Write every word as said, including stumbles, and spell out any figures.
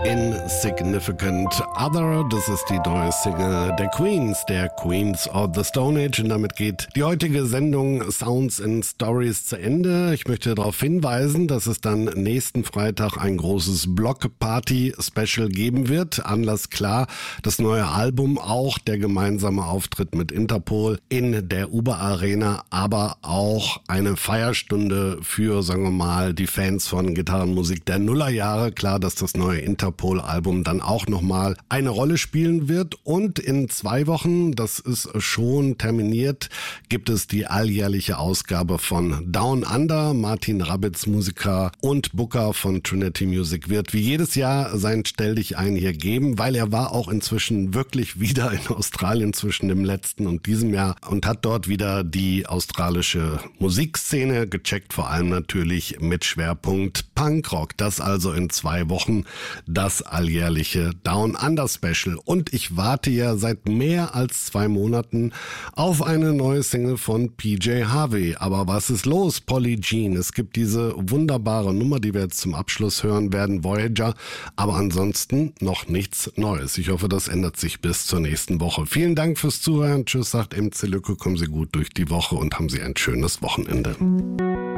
Insignificant Other, das ist die neue Single der Queens, der Queens of the Stone Age, und damit geht die heutige Sendung Sounds and Stories zu Ende. Ich möchte darauf hinweisen, dass es dann nächsten Freitag ein großes Block-Party-Special geben wird. Anlass klar, das neue Album, auch der gemeinsame Auftritt mit Interpol in der Uber Arena, aber auch eine Feierstunde für, sagen wir mal, die Fans von Gitarrenmusik der Nullerjahre. Klar, dass das neue Interpol Album dann auch nochmal eine Rolle spielen wird, und in zwei Wochen, das ist schon terminiert, gibt es die alljährliche Ausgabe von Down Under. Martin Rabitz, Musiker und Booker von Trinity Music, wird wie jedes Jahr sein Stell-dich-ein hier geben, weil er war auch inzwischen wirklich wieder in Australien zwischen dem letzten und diesem Jahr und hat dort wieder die australische Musikszene gecheckt, vor allem natürlich mit Schwerpunkt Punkrock. Das also in zwei Wochen das alljährliche Down Under Special. Und ich warte ja seit mehr als zwei Monaten auf eine neue Single von P J Harvey. Aber was ist los, Polly Jean? Es gibt diese wunderbare Nummer, die wir jetzt zum Abschluss hören werden, Voyager. Aber ansonsten noch nichts Neues. Ich hoffe, das ändert sich bis zur nächsten Woche. Vielen Dank fürs Zuhören. Tschüss, sagt M C Lücke. Kommen Sie gut durch die Woche und haben Sie ein schönes Wochenende.